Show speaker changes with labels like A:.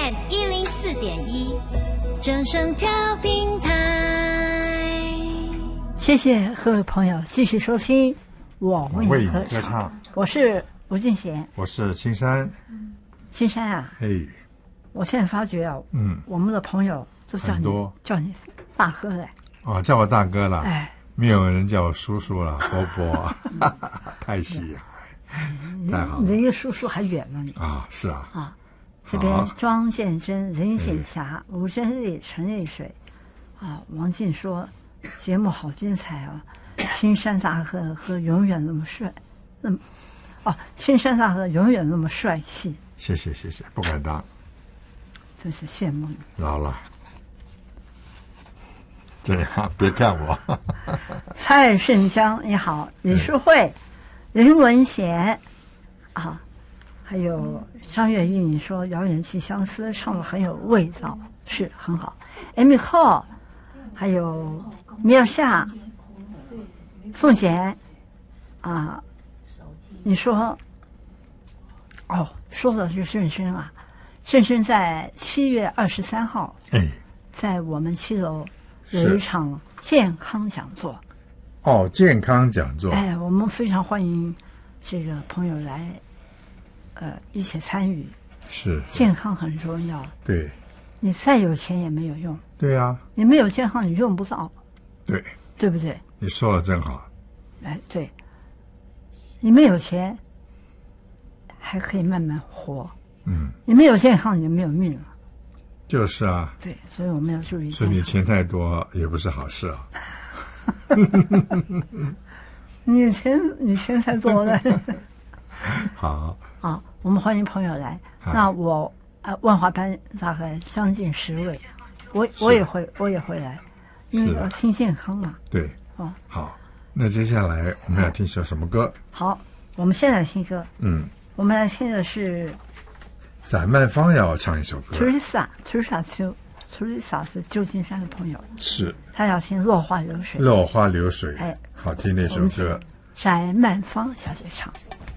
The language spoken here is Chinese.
A: FM 104.1，正声调频台。
B: 谢谢各位朋友继续收听我为你歌唱，我是吴敬贤，
C: 我是青山。
B: 青山啊，
C: 嘿，
B: 我现在发觉啊，我们的朋友都叫你大哥了。
C: 哦，叫我大哥了。
B: 哎，
C: 没有人叫我叔叔了，伯伯，太喜太好了。
B: 你离个叔叔还远呢，你
C: 啊，是啊。
B: 啊，这边庄建真、任显霞、吴真丽、陈丽水，啊，王静说节目好精彩啊，青山大哥和永远那么帅，青山大哥永远那么帅气。
C: 谢谢，不敢当，
B: 真是羡慕你。
C: 老了。这样，别看我。
B: 蔡顺江你好，李淑慧、林文贤啊，还有张月玉，你说遥远寄相思唱的很有味道，是很好。Amy Cole， 还有米尔夏、凤姐啊，你说说的是盛轩啊，盛轩在7月23号，在我们7楼。有一场健康讲座。
C: 健康讲座。
B: 我们非常欢迎这个朋友来，一起参与。
C: 是。健
B: 康很重要。
C: 对。
B: 你再有钱也没有用。
C: 对啊。
B: 你没有健康，你用不到。
C: 对。
B: 对不对？
C: 你说的真好。
B: 对。你没有钱，还可以慢慢活。你没有健康，你就没有命了。
C: 就是啊，
B: 对，所以我们要注意。
C: 所以你钱太多也不是好事啊。
B: 你钱太多了。
C: 好，
B: 我们欢迎朋友来。那我万华班大概将近10位，我也会来，因为要听健康嘛。
C: 对，好，那接下来我们要听首什么歌？
B: 好，我们现在听歌。我们来听的是。
C: 展曼芳要唱一首歌。
B: Teresa 是旧金山的朋友，
C: 是，
B: 他要听《落花流水》。
C: 落花流水，好听那首歌。
B: 展曼芳小姐唱。